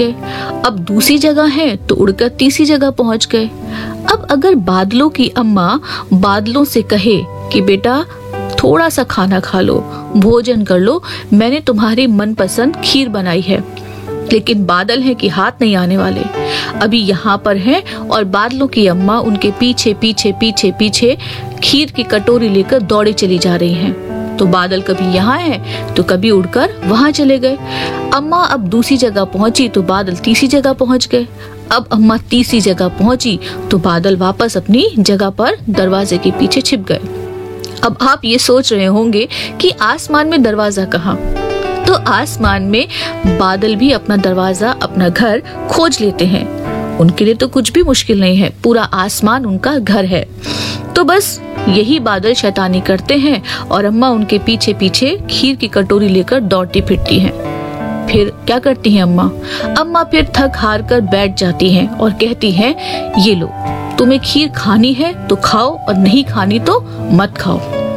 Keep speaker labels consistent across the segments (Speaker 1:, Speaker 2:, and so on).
Speaker 1: गए। अब दूसरी जगह है तो उड़कर तीसरी जगह पहुंच गए। अब अगर बादलों की अम्मा बादलों से कहे कि बेटा थोड़ा सा खाना खा लो, भोजन कर लो, मैंने तुम्हारी मनपसंद खीर बनाई है, लेकिन बादल है कि हाथ नहीं आने वाले, अभी यहाँ पर हैं और बादलों की अम्मा उनके पीछे पीछे पीछे पीछे खीर की कटोरी लेकर दौड़े चली जा रही हैं। तो बादल कभी यहाँ है तो कभी उड़कर वहां चले गए। अम्मा अब दूसरी जगह पहुंची तो बादल तीसरी जगह पहुंच गए। अब अम्मा तीसरी जगह पहुंची तो बादल वापस अपनी जगह पर दरवाजे के पीछे छिप गए। अब आप ये सोच रहे होंगे कि आसमान में दरवाजा कहाँ? तो आसमान में बादल भी अपना दरवाजा, अपना घर खोज लेते हैं। उनके लिए तो कुछ भी मुश्किल नहीं है, पूरा आसमान उनका घर है। तो बस यही बादल शैतानी करते हैं और अम्मा उनके पीछे पीछे खीर की कटोरी लेकर दौड़ती फिरती हैं। फिर क्या करती हैं अम्मा? अम्मा फिर थक हार कर बैठ जाती हैं और कहती हैं, ये लो, तुम्हें खीर खानी है तो खाओ और नहीं खानी तो मत खाओ।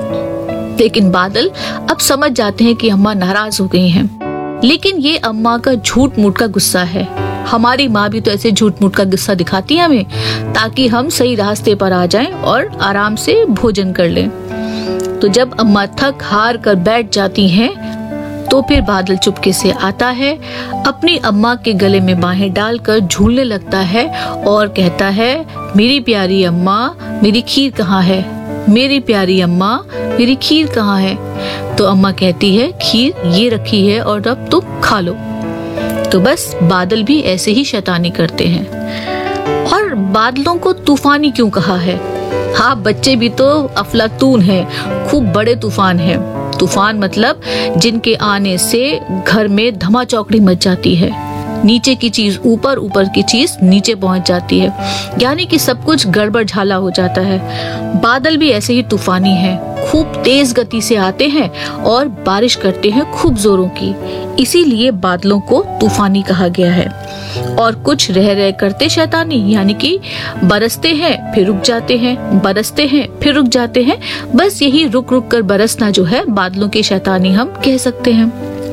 Speaker 1: लेकिन बादल अब समझ जाते हैं कि अम्मा नाराज हो गई हैं। लेकिन ये अम्मा का झूठ मूठ का गुस्सा है। हमारी माँ भी तो ऐसे झूठ मूठ का गुस्सा दिखाती है हमें, ताकि हम सही रास्ते पर आ जाएं और आराम से भोजन कर लें। तो जब अम्मा थक हार कर बैठ जाती हैं तो फिर बादल चुपके से आता है, अपनी अम्मा के गले में बाहें डालकर झूलने लगता है और कहता है, मेरी प्यारी अम्मा, मेरी खीर कहाँ है? मेरी प्यारी अम्मा, मेरी खीर कहाँ है? तो अम्मा कहती है, खीर ये रखी है और अब तुम खा लो। तो बस बादल भी ऐसे ही शैतानी करते हैं। और बादलों को तूफानी क्यों कहा है? हाँ, बच्चे भी तो अफलातून हैं, खूब बड़े तूफान हैं। तूफान मतलब जिनके आने से घर में धमाचौकड़ी मच जाती है, नीचे की चीज ऊपर, ऊपर की चीज नीचे पहुंच जाती है, यानी कि सब कुछ गड़बड़ झाला हो जाता है। बादल भी ऐसे ही तूफानी हैं, खूब तेज गति से आते हैं और बारिश करते हैं खूब जोरों की, इसीलिए बादलों को तूफानी कहा गया है। और कुछ रह रह करते शैतानी, यानी कि बरसते हैं फिर रुक जाते हैं, बरसते हैं फिर रुक जाते हैं। बस यही रुक रुक कर बरसना जो है बादलों की शैतानी हम कह सकते हैं।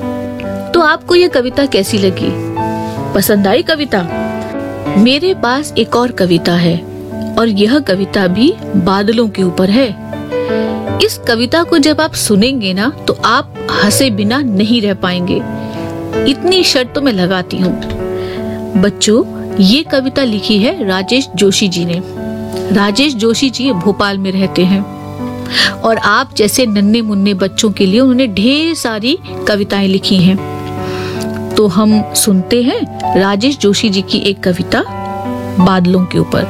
Speaker 1: तो आपको ये कविता कैसी लगी? पसंद आई कविता? मेरे पास एक और कविता है और यह कविता भी बादलों के ऊपर है। इस कविता को जब आप सुनेंगे ना तो आप हंसे बिना नहीं रह पाएंगे, इतनी शर्त तो मैं लगाती हूँ। बच्चों, ये कविता लिखी है राजेश जोशी जी ने। राजेश जोशी जी भोपाल में रहते हैं और आप जैसे नन्हे मुन्ने बच्चों के लिए उन्होंने ढेर सारी कविताएं लिखी हैं। तो हम सुनते हैं राजेश जोशी जी की एक कविता बादलों के ऊपर।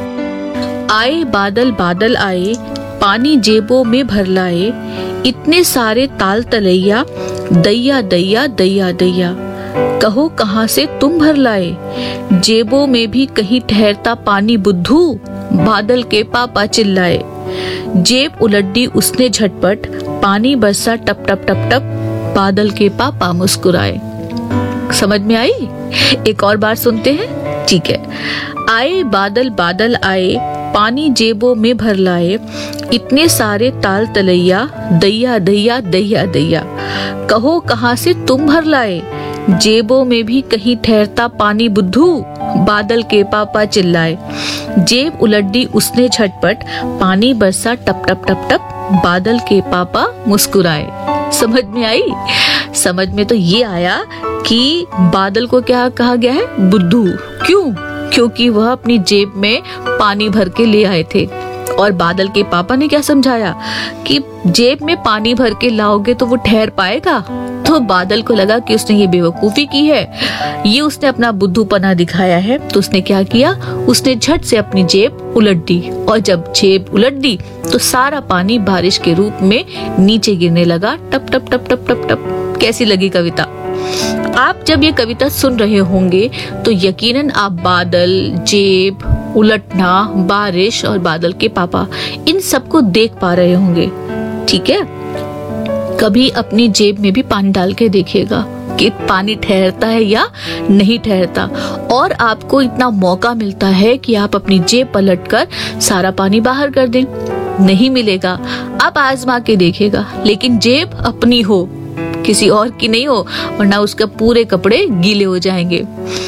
Speaker 1: आए बादल बादल आए, पानी जेबों में भर लाए, इतने सारे ताल तलैया, दैया दैया दैया दैया, कहो कहाँ से तुम भर लाए, जेबों में भी कहीं ठहरता पानी बुद्धू, बादल के पापा चिल्लाए, जेब उलट दी उसने झटपट, पानी बरसा टप टप टप टप, बादल के पापा मुस्कुराए। समझ में आई? एक और बार सुनते हैं, ठीक है। आए बादल बादल आए, पानी जेबों में भर लाए, इतने सारे ताल तलैया, दैया दैया दैया दैया, कहो कहाँ से तुम भर लाए, जेबों में भी कहीं ठहरता पानी बुद्धू, बादल के पापा चिल्लाए, जेब उलट दी उसने झटपट, पानी बरसा टप टप टप टप, बादल के पापा मुस्कुराए। समझ में आई? समझ में तो ये आया कि बादल को क्या कहा गया है? बुद्धू। क्यों? क्योंकि वह अपनी जेब में पानी भर के ले आए थे। और बादल के पापा ने क्या समझाया कि जेब में पानी भर के लाओगे तो वो ठहर पाएगा। तो बादल को लगा कि उसने ये बेवकूफी की है, ये उसने अपना बुद्धूपना दिखाया है। तो उसने क्या किया? उसने झट से अपनी जेब उलट दी और जब जेब उलट दी तो सारा पानी बारिश के रूप में नीचे गिरने लगा, टप टप टप टप टप टप। कैसी लगी कविता? आप जब ये कविता सुन रहे होंगे तो यकीनन आप बादल, जेब, उलटना, बारिश और बादल के पापा इन सबको देख पा रहे होंगे। ठीक है, कभी अपनी जेब में भी पानी डाल के देखिएगा कि पानी ठहरता है या नहीं ठहरता। और आपको इतना मौका मिलता है कि आप अपनी जेब पलटकर सारा पानी बाहर कर दें। नहीं मिलेगा, आप आजमा के देखिएगा, लेकिन जेब अपनी हो, किसी और की नहीं हो, वरना उसके पूरे कपड़े गीले हो जाएंगे।